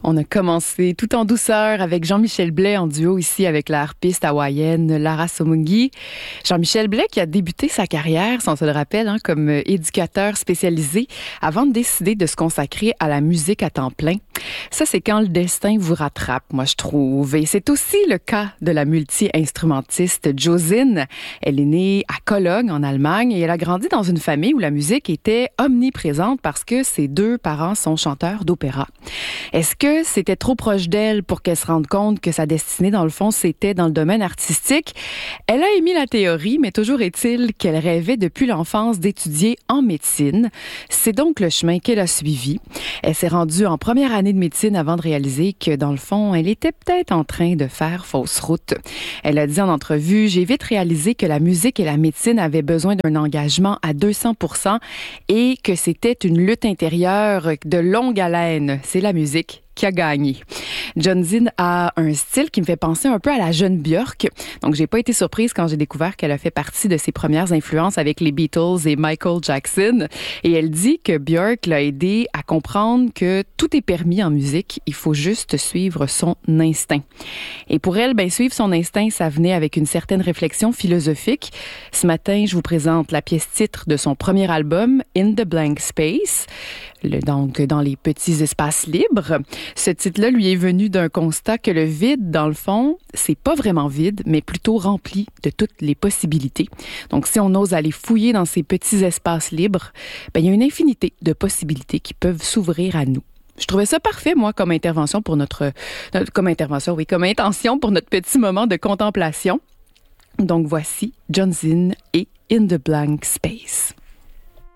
On a commencé tout en douceur avec Jean-Michel Blais en duo ici avec la harpiste hawaïenne Lara Somungi. Jean-Michel Blais qui a débuté sa carrière, si on se le rappelle, comme éducateur spécialisé avant de décider de se consacrer à la musique à temps plein. Ça, c'est quand le destin vous rattrape, moi je trouve. Et c'est aussi le cas de la multi-instrumentiste Josine. Elle est née à Cologne, en Allemagne, et elle a grandi dans une famille où la musique était omniprésente parce que ses deux parents sont chanteurs d'opéra. Est-ce que c'était trop proche d'elle pour qu'elle se rende compte que sa destinée, dans le fond, c'était dans le domaine artistique? Elle a émis la théorie, mais toujours est-il qu'elle rêvait depuis l'enfance d'étudier en médecine. C'est donc le chemin qu'elle a suivi. Elle s'est rendue en première année de médecine avant de réaliser que, dans le fond, elle était peut-être en train de faire fausse route. Elle a dit en entrevue, « J'ai vite réalisé que la musique et la médecine avaient besoin d'un engagement à 200% et que c'était une lutte intérieure de longue haleine. C'est la musique qui a gagné. » Josine a un style qui me fait penser un peu à la jeune Björk. Donc, j'ai pas été surprise quand j'ai découvert qu'elle a fait partie de ses premières influences avec les Beatles et Michael Jackson. Et elle dit que Björk l'a aidé à comprendre que tout est permis en musique. Il faut juste suivre son instinct. Et pour elle, suivre son instinct, ça venait avec une certaine réflexion philosophique. Ce matin, je vous présente la pièce titre de son premier album, In the Blank Space. Donc, dans les petits espaces libres. Ce titre-là lui est venu d'un constat que le vide, dans le fond, c'est pas vraiment vide, mais plutôt rempli de toutes les possibilités. Donc, si on ose aller fouiller dans ces petits espaces libres, il y a une infinité de possibilités qui peuvent s'ouvrir à nous. Je trouvais ça parfait, moi, comme intention pour notre petit moment de contemplation. Donc, voici Josine et In the Blank Space.